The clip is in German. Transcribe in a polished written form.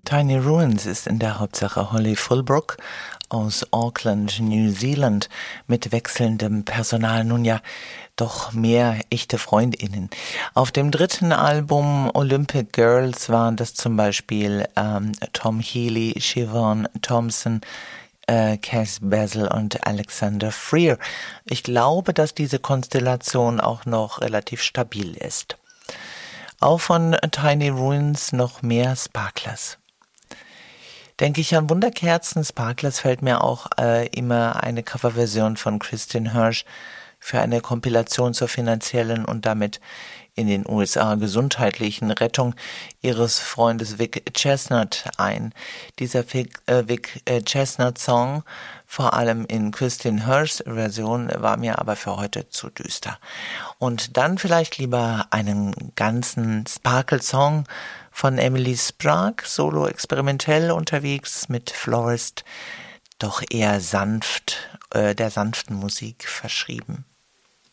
Tiny Ruins ist in der Hauptsache Holly Fulbrook aus Auckland, New Zealand, mit wechselndem Personal, nun ja, doch mehr echte FreundInnen. Auf dem dritten Album Olympic Girls waren das zum Beispiel Tom Healy, Siobhan Thompson, Cass Basil und Alexander Freer. Ich glaube, dass diese Konstellation auch noch relativ stabil ist. Auch von Tiny Ruins noch mehr Sparklers. Denke ich an Wunderkerzen, Sparklers, fällt mir auch immer eine Coverversion von Kristin Hersh für eine Kompilation zur finanziellen und damit in den USA gesundheitlichen Rettung ihres Freundes Vic Chestnut ein. Dieser Vic Chestnut Song, vor allem in Kristin Hershs Version, war mir aber für heute zu düster. Und dann vielleicht lieber einen ganzen Sparkle-Song von Emily Sprague, solo experimentell unterwegs mit Florist, doch eher sanft, der sanften Musik verschrieben.